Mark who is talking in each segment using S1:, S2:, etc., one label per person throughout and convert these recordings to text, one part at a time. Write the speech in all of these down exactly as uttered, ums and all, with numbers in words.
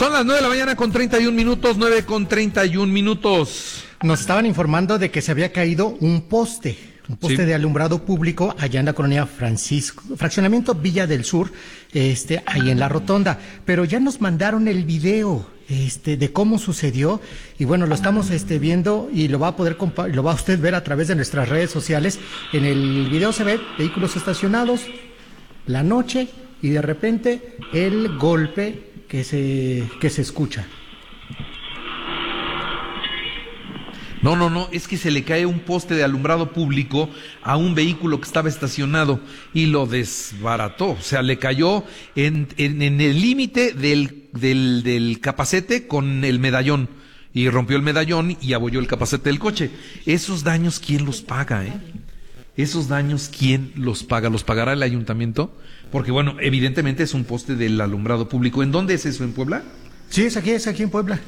S1: Son las nueve de la mañana con treinta y un minutos, nueve con treinta y un minutos.
S2: Nos estaban informando de que se había caído un poste, un poste sí. de alumbrado público allá en la colonia Francisco, fraccionamiento Villa del Sur, este, ahí en la rotonda. Pero ya nos mandaron el video, este, de cómo sucedió, y bueno, lo estamos, este, viendo y lo va a poder, lo va a usted ver a través de nuestras redes sociales. En el video se ve vehículos estacionados, la noche, y de repente el golpe que se, que se escucha.
S1: No, no, no, es que se le cae un poste de alumbrado público a un vehículo que estaba estacionado y lo desbarató. O sea, le cayó en, en, en el límite del, del, del capacete con el medallón. Y rompió el medallón y abolló el capacete del coche. Esos daños, ¿quién los paga, eh? Esos daños, ¿quién los paga? ¿Los pagará el ayuntamiento? Porque, bueno, evidentemente es un poste del alumbrado público. ¿En dónde es eso? ¿En Puebla?
S2: Sí, es aquí, es aquí en Puebla.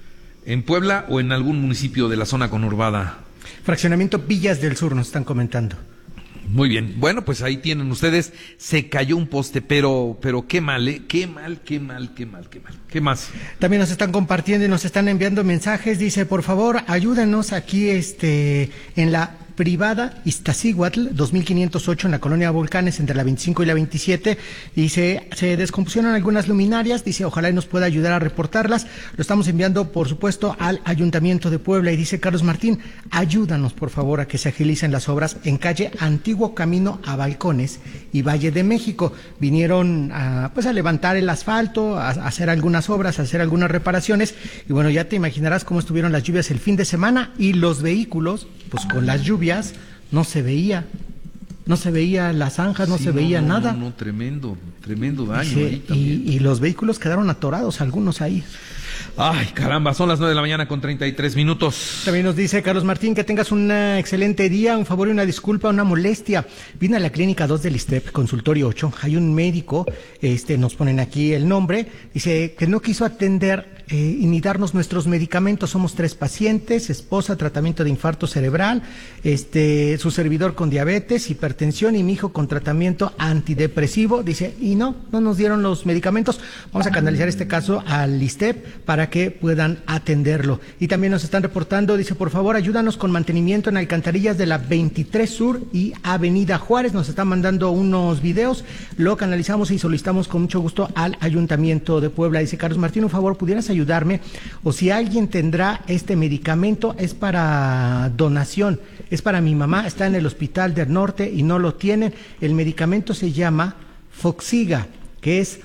S1: ¿En Puebla o en algún municipio de la zona conurbada?
S2: Fraccionamiento Villas del Sur, nos están comentando.
S1: Muy bien. Bueno, pues ahí tienen ustedes. Se cayó un poste, pero pero qué mal, ¿eh? Qué mal, qué mal, qué mal, qué mal. ¿Qué más?
S2: También nos están compartiendo y nos están enviando mensajes. Dice, por favor, ayúdenos aquí este en la privada Iztaccíhuatl, dos mil quinientos ocho, en la colonia Volcanes, entre la veinticinco y la veintisiete. Dice, se descompusieron algunas luminarias. Dice, ojalá y nos pueda ayudar a reportarlas. Lo estamos enviando, por supuesto, al Ayuntamiento de Puebla. Y dice Carlos Martín, ayúdanos, por favor, a que se agilicen las obras en calle Antiguo Camino a Balcones y Valle de México. Vinieron a, pues, a levantar el asfalto, a, a hacer algunas obras, a hacer algunas reparaciones. Y bueno, ya te imaginarás cómo estuvieron las lluvias el fin de semana y los vehículos, pues con las lluvias, no se veía, no se veía las zanjas, no sí, se veía
S1: no, no,
S2: nada.
S1: No, no, tremendo, tremendo daño.
S2: Sí,
S1: ahí también.
S2: Y, y los vehículos quedaron atorados, algunos ahí.
S1: Ay, caramba, son las nueve de la mañana con treinta y tres minutos.
S2: También nos dice Carlos Martín, que tengas un excelente día, un favor y una disculpa, una molestia. Vine a la clínica dos del ISSSTEP, consultorio ocho, hay un médico, este, nos ponen aquí el nombre, dice que no quiso atender eh, y ni darnos nuestros medicamentos. Somos tres pacientes, esposa, tratamiento de infarto cerebral, este, su servidor con diabetes, hipertensión y mi hijo con tratamiento antidepresivo. Dice, y no, no nos dieron los medicamentos. Vamos a canalizar este caso al ISSSTEP para que puedan atenderlo. Y también nos están reportando, dice, por favor, ayúdanos con mantenimiento en alcantarillas de la veintitrés Sur y Avenida Juárez. Nos están mandando unos videos, lo canalizamos y solicitamos con mucho gusto al Ayuntamiento de Puebla. Dice Carlos Martín, un favor, ¿pudieras ayudarme? O si alguien tendrá este medicamento, es para donación, es para mi mamá, está en el Hospital del Norte y no lo tienen. El medicamento se llama Foxiga, que es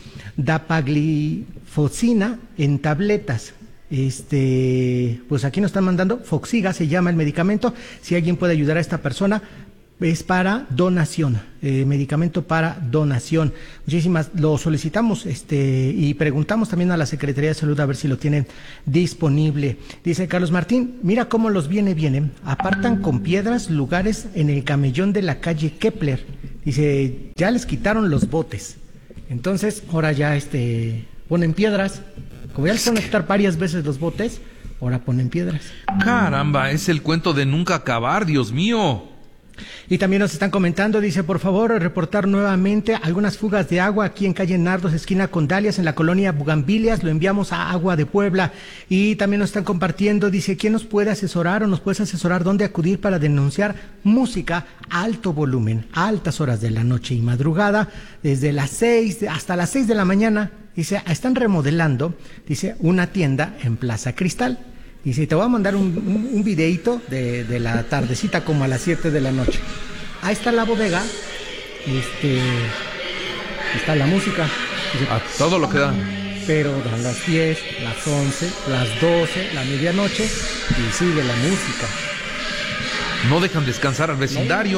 S2: dapaglifosina en tabletas. Este, pues aquí nos están mandando, Foxiga se llama el medicamento. Si alguien puede ayudar a esta persona, es para donación, eh, medicamento para donación. Muchísimas, lo solicitamos, este, y preguntamos también a la Secretaría de Salud a ver si lo tienen disponible. Dice Carlos Martín, mira cómo los viene, vienen, apartan con piedras lugares en el camellón de la calle Kepler. Dice, ya les quitaron los botes. Entonces, ahora ya este ponen piedras. Como ya les van a quitar varias veces los botes, ahora ponen piedras.
S1: Caramba, es el cuento de nunca acabar, Dios mío.
S2: Y también nos están comentando, dice, por favor, reportar nuevamente algunas fugas de agua aquí en calle Nardos, esquina con Dalias, en la colonia Bugambilias. Lo enviamos a Agua de Puebla. Y también nos están compartiendo, dice, ¿quién nos puede asesorar o nos puedes asesorar dónde acudir para denunciar música a alto volumen, a altas horas de la noche y madrugada, desde las seis hasta las seis de la mañana? Dice, están remodelando, dice, una tienda en Plaza Cristal. Dice, te voy a mandar un, un, un videíto de, de la tardecita, como a las siete de la noche. Ahí está la bodega, este, está la música. Dice,
S1: a todo lo que da.
S2: Pero dan las diez, las once, las doce, la medianoche, y sigue la música.
S1: No dejan descansar al vecindario.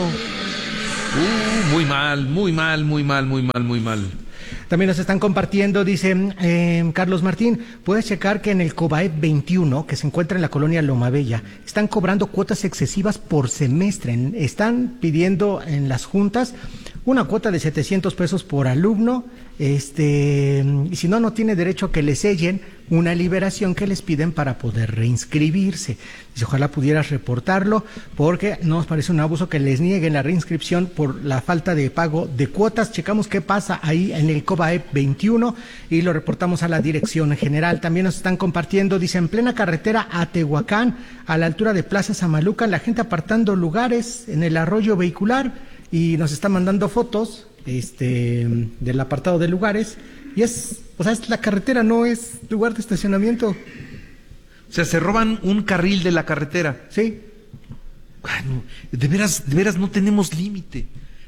S1: Uh, muy mal, muy mal, muy mal, muy mal, muy mal.
S2: También nos están compartiendo, dice eh, Carlos Martín, puedes checar que en el COBAEP veintiuno, que se encuentra en la colonia Loma Bella, están cobrando cuotas excesivas por semestre. Están pidiendo en las juntas una cuota de setecientos pesos por alumno, este, y si no, no tiene derecho a que le sellen una liberación que les piden para poder reinscribirse. Dice, ojalá pudieras reportarlo, porque nos parece un abuso que les nieguen la reinscripción por la falta de pago de cuotas. Checamos qué pasa ahí en el COBAEP veintiuno y lo reportamos a la Dirección General. También nos están compartiendo, dice, en plena carretera a Tehuacán, a la altura de Plaza Samalucan, la gente apartando lugares en el arroyo vehicular, y nos está mandando fotos este del apartado de lugares, y es, o sea, es la carretera, no es lugar de estacionamiento.
S1: O sea, se roban un carril de la carretera.
S2: Sí.
S1: Ay, no, de veras, de veras no tenemos límite.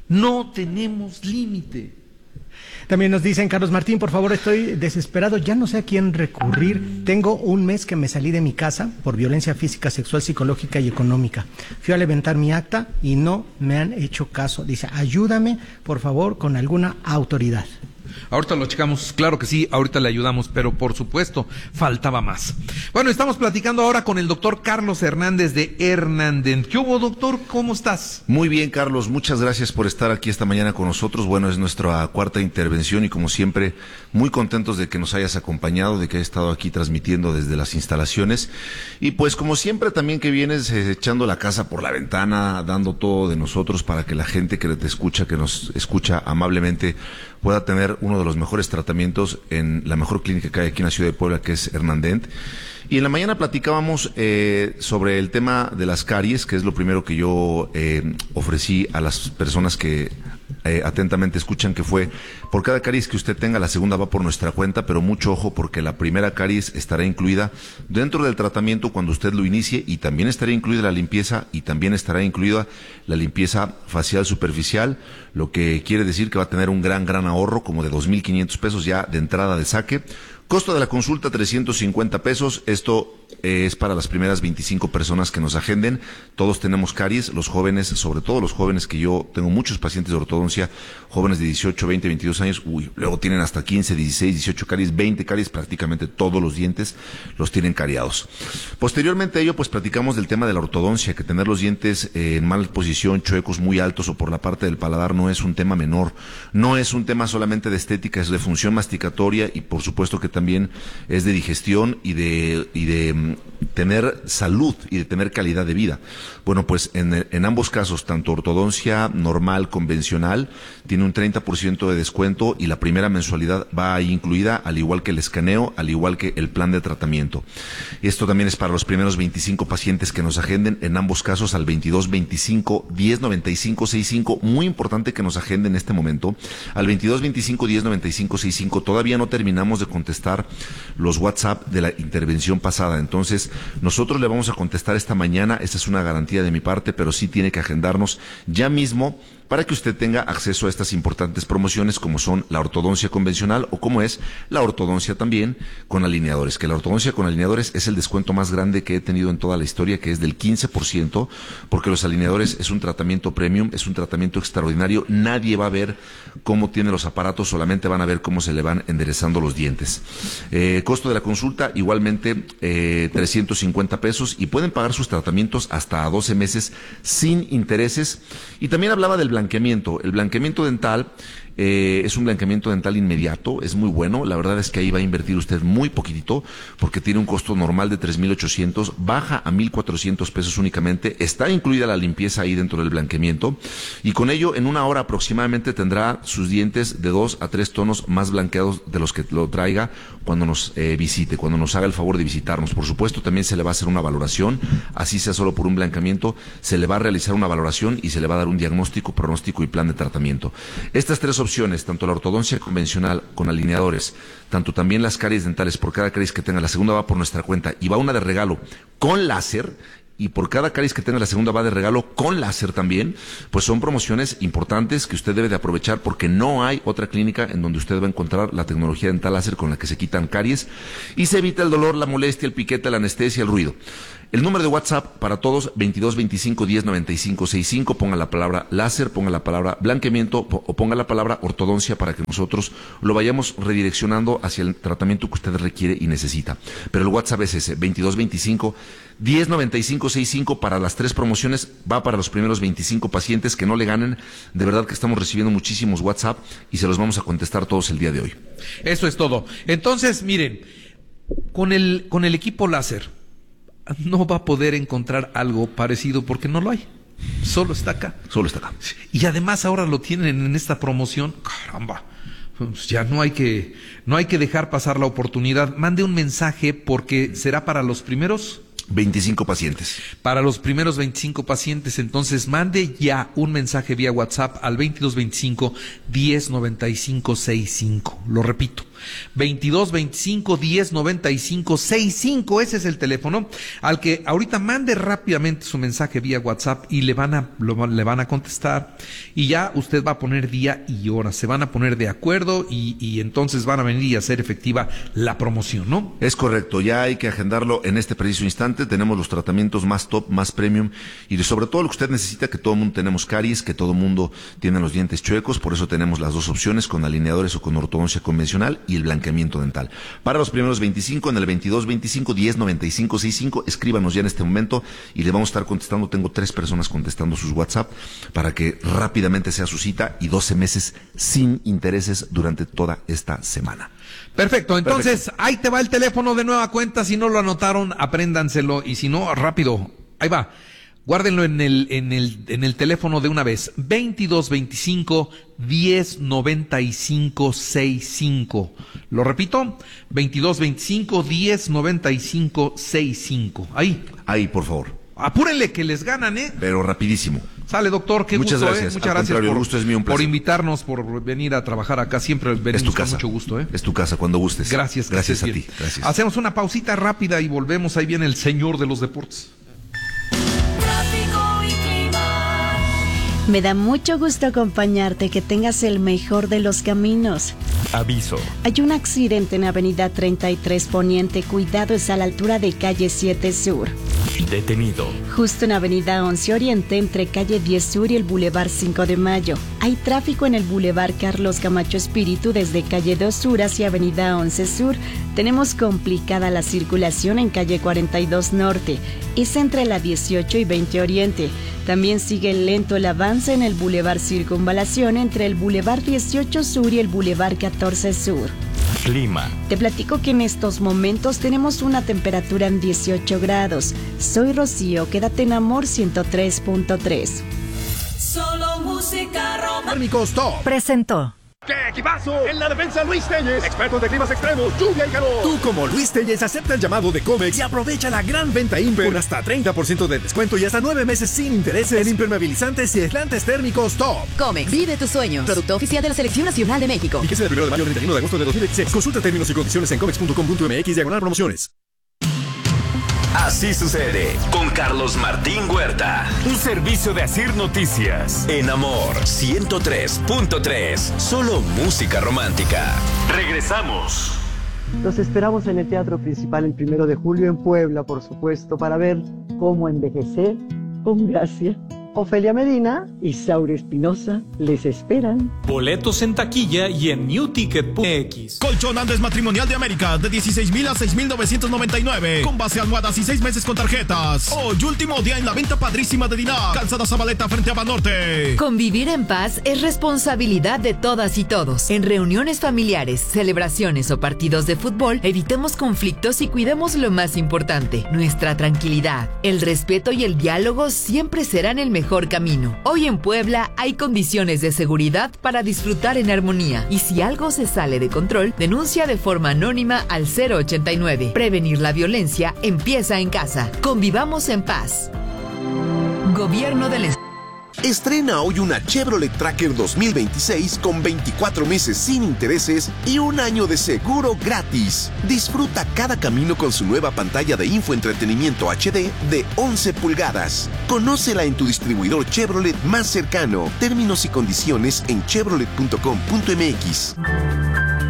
S1: No tenemos límite.
S2: También nos dicen, Carlos Martín, por favor, estoy desesperado, ya no sé a quién recurrir. Tengo un mes que me salí de mi casa por violencia física, sexual, psicológica y económica. Fui a levantar mi acta y no me han hecho caso. Dice, ayúdame, por favor, con alguna autoridad.
S1: Ahorita lo checamos, claro que sí, ahorita le ayudamos, pero por supuesto, faltaba más. Bueno, estamos platicando ahora con el doctor Carlos Hernández de Hernandent. ¿Qué hubo, doctor? ¿Cómo estás?
S3: Muy bien, Carlos, muchas gracias por estar aquí esta mañana con nosotros. Bueno, es nuestra cuarta intervención y como siempre, muy contentos de que nos hayas acompañado, de que hayas estado aquí transmitiendo desde las instalaciones. Y pues como siempre también que vienes eh, echando la casa por la ventana, dando todo de nosotros para que la gente que te escucha, que nos escucha amablemente, pueda tener uno de los mejores tratamientos en la mejor clínica que hay aquí en la ciudad de Puebla, que es Hernandent. Y en la mañana platicábamos eh, sobre el tema de las caries, que es lo primero que yo eh, ofrecí a las personas que eh, atentamente escuchan, que fue, por cada caries que usted tenga, la segunda va por nuestra cuenta, pero mucho ojo porque la primera caries estará incluida dentro del tratamiento cuando usted lo inicie, y también estará incluida la limpieza, y también estará incluida la limpieza facial superficial, lo que quiere decir que va a tener un gran, gran ahorro, como de dos mil quinientos pesos ya de entrada de saque. Costo de la consulta, trescientos cincuenta pesos. Esto eh, es para las primeras veinticinco personas que nos agenden. Todos tenemos caries, los jóvenes, sobre todo los jóvenes, que yo tengo muchos pacientes de ortodoncia, jóvenes de dieciocho, veinte, veintidós años, uy, luego tienen hasta quince, dieciséis, dieciocho caries, veinte caries, prácticamente todos los dientes los tienen cariados. Posteriormente a ello, pues platicamos del tema de la ortodoncia, que tener los dientes eh, en mala posición, chuecos, muy altos o por la parte del paladar no es un tema menor, no es un tema solamente de estética, es de función masticatoria y por supuesto que también también es de digestión y de y de um, tener salud y de tener calidad de vida. Bueno, pues en, en ambos casos, tanto ortodoncia normal, convencional, tiene un treinta por ciento de descuento y la primera mensualidad va ahí incluida, al igual que el escaneo, al igual que el plan de tratamiento. Esto también es para los primeros veinticinco pacientes que nos agenden, en ambos casos al veintidós veinticinco diez noventa y cinco sesenta y cinco. Muy importante que nos agenden en este momento al veintidós veinticinco diez noventa y cinco sesenta y cinco. Todavía no terminamos de contestar los WhatsApp de la intervención pasada, entonces nosotros le vamos a contestar esta mañana. Esta es una garantía de mi parte, pero sí tiene que agendarnos ya mismo para que usted tenga acceso a estas importantes promociones, como son la ortodoncia convencional o como es la ortodoncia también con alineadores, que la ortodoncia con alineadores es el descuento más grande que he tenido en toda la historia, que es del quince por ciento, porque los alineadores es un tratamiento premium, es un tratamiento extraordinario. Nadie va a ver cómo tiene los aparatos, solamente van a ver cómo se le van enderezando los dientes. Eh, costo de la consulta, igualmente eh, trescientos cincuenta pesos, y pueden pagar sus tratamientos hasta a doce meses sin intereses. Y también hablaba del blanqueamiento. El blanqueamiento dental eh, es un blanqueamiento dental inmediato, es muy bueno. La verdad es que ahí va a invertir usted muy poquitito, porque tiene un costo normal de tres mil ochocientos, baja a mil cuatrocientos pesos únicamente. Está incluida la limpieza ahí dentro del blanqueamiento, y con ello en una hora aproximadamente tendrá sus dientes de dos a tres tonos más blanqueados de los que lo traiga cuando nos eh, visite, cuando nos haga el favor de visitarnos. Por supuesto, también se le va a hacer una valoración, así sea solo por un blanqueamiento, se le va a realizar una valoración y se le va a dar un diagnóstico, pronóstico y plan de tratamiento. Estas tres opciones, tanto la ortodoncia convencional con alineadores, tanto también las caries dentales, por cada caries que tenga, la segunda va por nuestra cuenta y va una de regalo con láser, y por cada caries que tenga la segunda va de regalo con láser también. Pues son promociones importantes que usted debe de aprovechar, porque no hay otra clínica en donde usted va a encontrar la tecnología dental láser con la que se quitan caries y se evita el dolor, la molestia, el piquete, la anestesia, el ruido. El número de WhatsApp para todos, veintidós veinticinco diez noventa y cinco sesenta y cinco. Ponga la palabra láser, ponga la palabra blanqueamiento o ponga la palabra ortodoncia para que nosotros lo vayamos redireccionando hacia el tratamiento que usted requiere y necesita. Pero el WhatsApp es ese, veintidós veinticinco diez noventa y cinco sesenta y cinco para las tres promociones. Va para los primeros veinticinco pacientes que no le ganen. De verdad que estamos recibiendo muchísimos WhatsApp y se los vamos a contestar todos el día de hoy.
S1: Eso es todo. Entonces, miren, con el, con el equipo láser no va a poder encontrar algo parecido porque no lo hay. Solo está acá.
S3: Solo está acá.
S1: Y además ahora lo tienen en esta promoción. Caramba. Pues ya no hay que, no hay que dejar pasar la oportunidad. Mande un mensaje porque será para los primeros
S3: veinticinco pacientes.
S1: Para los primeros veinticinco pacientes, entonces mande ya un mensaje vía WhatsApp al veintidós veinticinco diez noventa y cinco sesenta y cinco. Lo repito, veintidós veinticinco diez noventa y cinco sesenta y cinco, ese es el teléfono al que ahorita mande rápidamente su mensaje vía WhatsApp y le van a lo, le van a contestar y ya usted va a poner día y hora, se van a poner de acuerdo y, y entonces van a venir y hacer efectiva la promoción, ¿no?
S3: Es correcto, ya hay que agendarlo en este preciso instante. Tenemos los tratamientos más top, más premium y de sobre todo lo que usted necesita, que todo el mundo tenemos caries, que todo el mundo tiene los dientes chuecos, por eso tenemos las dos opciones, con alineadores o con ortodoncia convencional y el blanqueamiento dental. Para los primeros veinticinco, en el veintidós veinticinco diez noventa y cinco sesenta y cinco, escríbanos ya en este momento y le vamos a estar contestando. Tengo tres personas contestando sus WhatsApp para que rápidamente sea su cita y doce meses sin intereses durante toda esta semana.
S1: Perfecto, entonces
S3: Perfecto.
S1: Ahí te va el teléfono de nueva cuenta. Si no lo anotaron, apréndanselo y si no, rápido, ahí va. Guárdenlo en el, en el, en el teléfono de una vez. veintidós veinticinco diez noventa y cinco sesenta y cinco. Lo repito, veintidós veinticinco diez noventa y cinco sesenta y cinco. Ahí.
S3: Ahí, por favor.
S1: Apúrenle que les ganan, ¿eh?
S3: Pero rapidísimo.
S1: Sale, doctor, qué
S3: Muchas
S1: gusto,
S3: gracias.
S1: ¿eh? Muchas
S3: Al
S1: gracias
S3: contrario,
S1: por,
S3: el gusto es mío, un placer.
S1: por invitarnos, por venir a trabajar acá. Siempre venimos
S3: Es tu
S1: con
S3: casa.
S1: mucho gusto, ¿eh?
S3: Es tu casa, cuando gustes.
S1: Gracias.
S3: Gracias a
S1: bien.
S3: ti. Gracias.
S1: Hacemos una pausita rápida y volvemos. Ahí viene el señor de los deportes.
S4: Tráfico y clima.
S5: Me da mucho gusto acompañarte, que tengas el mejor de los caminos.
S6: Aviso.
S5: Hay un accidente en Avenida treinta y tres Poniente, cuidado, es a la altura de Calle siete Sur.
S6: Detenido.
S5: Justo en Avenida once Oriente, entre Calle diez Sur y el Boulevard cinco de Mayo. Hay tráfico en el Boulevard Carlos Camacho Espíritu desde Calle dos Sur hacia Avenida once Sur. Tenemos complicada la circulación en Calle cuarenta y dos Norte. Es entre la dieciocho y veinte Oriente. También sigue lento el avance en el Boulevard Circunvalación entre el Boulevard dieciocho Sur y el Boulevard catorce Sur.
S6: Clima.
S5: Te platico que en estos momentos tenemos una temperatura en dieciocho grados. Soy Rocío, quédate en Amor ciento tres punto tres.
S4: Solo música romántica.
S7: Térmicos Top
S8: Presentó.
S7: ¡Qué equipazo! En la defensa, Luis Telles, expertos de climas extremos, lluvia y calor. Tú, como Luis Telles, acepta el llamado de Comex y aprovecha la gran venta Imper con hasta treinta por ciento de descuento y hasta nueve meses sin intereses en impermeabilizantes y aislantes térmicos Top.
S8: Comex, vive tus sueños. Producto oficial de la Selección Nacional de México.
S7: Fíjese del primero de mayo al treinta y uno de agosto de dos mil dieciséis. Consulta términos y condiciones en comex punto com punto mx diagonal promociones.
S6: Así sucede con Carlos Martín Huerta. Un servicio de Asir Noticias. En Amor ciento tres punto tres. Solo música romántica. Regresamos.
S9: Los esperamos en el Teatro Principal el primero de julio en Puebla, por supuesto, para ver cómo envejecer con gracia. Ofelia Medina y Saura Espinosa les esperan.
S10: Boletos en taquilla y en new ticket punto x.
S7: Colchón Andes Matrimonial de América de dieciséis mil a seis mil novecientos noventa y nueve con base almohadas y seis meses con tarjetas. Hoy último día en la venta padrísima de Dinar, Calzada Zabaleta frente a Banorte.
S8: Convivir en paz es responsabilidad de todas y todos. En reuniones familiares, celebraciones o partidos de fútbol, evitemos conflictos y cuidemos lo más importante, nuestra tranquilidad. El respeto y el diálogo siempre serán el mejor mejor camino. Hoy en Puebla hay condiciones de seguridad para disfrutar en armonía y si algo se sale de control, denuncia de forma anónima al cero ochenta y nueve. Prevenir la violencia empieza en casa. Convivamos en paz. Gobierno del Estado.
S11: Estrena hoy una Chevrolet Tracker dos mil veintiséis con veinticuatro meses sin intereses y un año de seguro gratis. Disfruta cada camino con su nueva pantalla de infoentretenimiento H D de once pulgadas. Conócela en tu distribuidor Chevrolet más cercano. Términos y condiciones en chevrolet punto com punto mx.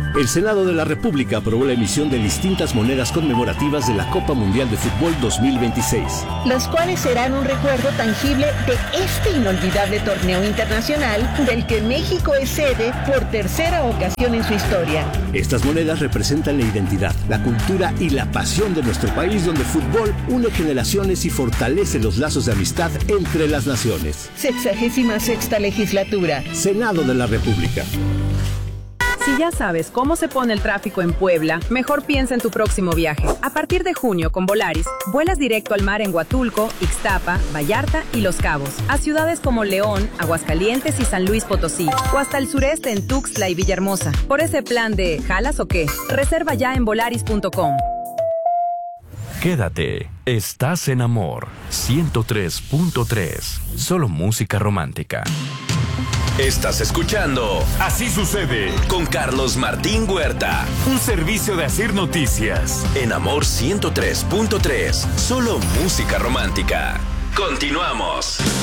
S12: El Senado de la República aprobó la emisión de distintas monedas conmemorativas de la Copa Mundial de Fútbol dos mil veintiséis.
S13: Los cuales serán un recuerdo tangible de este inolvidable torneo internacional del que México es sede por tercera ocasión en su historia.
S12: Estas monedas representan la identidad, la cultura y la pasión de nuestro país, donde el fútbol une generaciones y fortalece los lazos de amistad entre las naciones.
S13: Sexagésima sexta legislatura.
S12: Senado de la República.
S14: Si ya sabes cómo se pone el tráfico en Puebla, mejor piensa en tu próximo viaje. A partir de junio, con Volaris, vuelas directo al mar en Huatulco, Ixtapa, Vallarta y Los Cabos, a ciudades como León, Aguascalientes y San Luis Potosí, o hasta el sureste en Tuxtla y Villahermosa. Por ese plan de ¿jalas o qué? Reserva ya en volaris punto com.
S6: Quédate, estás en Amor ciento tres punto tres, solo música romántica. Estás escuchando Así Sucede con Carlos Martín Huerta, un servicio de Asir Noticias en Amor ciento tres punto tres, solo música romántica. Continuamos.